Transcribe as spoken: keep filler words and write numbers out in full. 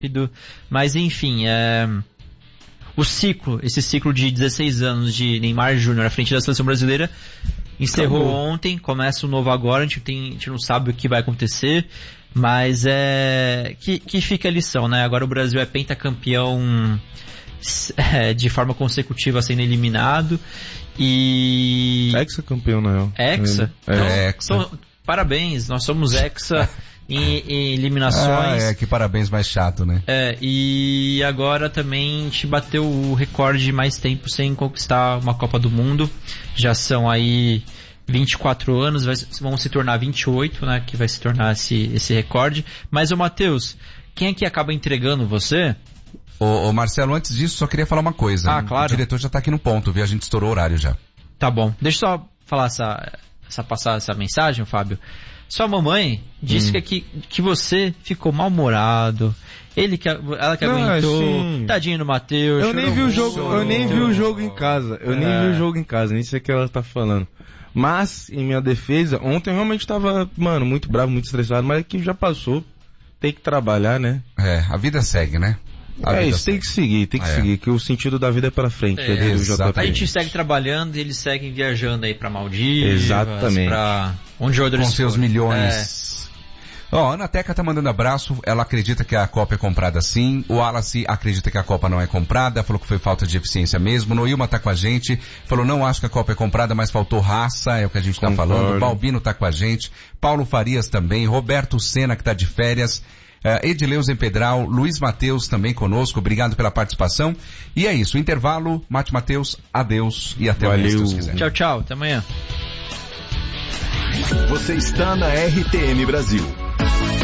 Mas enfim, é... o ciclo, esse ciclo de dezesseis anos de Neymar Júnior à frente da seleção brasileira encerrou Acabou. ontem, começa um novo agora, a gente, tem, a gente não sabe o que vai acontecer, mas é que, que fica a lição, né? Agora o Brasil é pentacampeão é, de forma consecutiva sendo eliminado e... Hexa-campeão, na real. Hexa? É, então, é hexa. Então, parabéns, nós somos hexa... Em, em eliminações. Ah, é, que parabéns mais chato, né? É, e agora também a gente bateu o recorde de mais tempo sem conquistar uma Copa do Mundo. Já são aí vinte e quatro anos, vai, vão se tornar vinte e oito, né? Que vai se tornar esse, esse recorde. Mas, ô Matheus, quem é que acaba entregando você? Ô, ô Marcelo, antes disso, só queria falar uma coisa. Ah, claro. O diretor já tá aqui no ponto, viu? A gente estourou o horário já. Tá bom. Deixa eu só falar essa, essa passar essa mensagem, Fábio. Sua mamãe disse hum. que, que você ficou mal-humorado. Ele que, ela que não, aguentou. Assim, tadinho do Matheus. Eu nem vi o jogo, eu nem vi o jogo em casa. Eu é. nem vi o jogo em casa, nem sei o que ela tá falando. Mas, em minha defesa, ontem eu realmente tava, mano, muito bravo, muito estressado, mas aqui já passou. Tem que trabalhar, né? É, a vida segue, né? A é, isso segue. tem que seguir, tem que é. seguir, que o sentido da vida é pra frente. É, é a gente segue trabalhando e eles seguem viajando aí pra Maldivas. Exatamente. Pra onde o Com seus for. milhões. É. Ó, a Ana Teca tá mandando abraço, ela acredita que a Copa é comprada sim, o Wallace acredita que a Copa não é comprada, falou que foi falta de eficiência mesmo, Noilma tá com a gente, falou não acho que a Copa é comprada, mas faltou raça, é o que a gente Concordo. tá falando, Balbino tá com a gente, Paulo Farias também, Roberto Sena que tá de férias, Uh, Edileuza Pedral, Luiz Matheus também conosco, obrigado pela participação. E é isso, intervalo, Mate Matheus, adeus e até amanhã, se Deus quiser. Tchau, tchau, até amanhã. Você está na R T M Brasil.